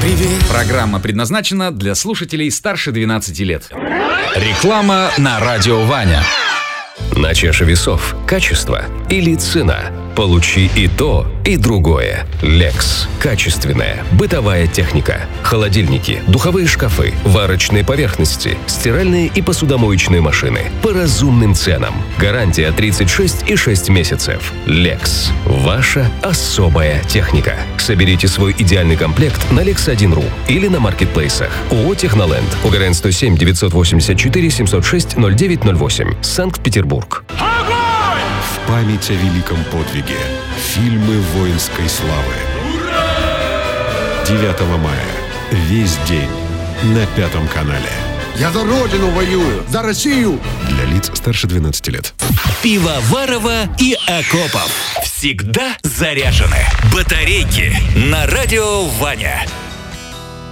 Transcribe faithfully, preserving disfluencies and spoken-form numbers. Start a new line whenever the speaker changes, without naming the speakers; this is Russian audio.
Привет.
Программа предназначена для слушателей старше двенадцати лет. Реклама на радио Ваня.
На чаше весов качество или цена? Получи и то, и другое. Lex. Качественная бытовая техника. Холодильники, духовые шкафы, варочные поверхности, стиральные и посудомоечные машины. По разумным ценам. Гарантия тридцать шесть и шесть месяцев. Lex. Ваша особая техника. Соберите свой идеальный комплект на лекс один точка ру или на маркетплейсах. ООО «Техноленд». УГРН сто семь девятьсот восемьдесят четыре семьсот шесть ноль девять ноль восемь. Санкт-Петербург.
В память о великом подвиге. Фильмы воинской славы. девятого мая. Весь день на Пятом канале.
Я за Родину воюю, за Россию.
Для лиц старше двенадцати лет.
Пивоварова и Акопов. Всегда заряжены. Батарейки на радио Ваня.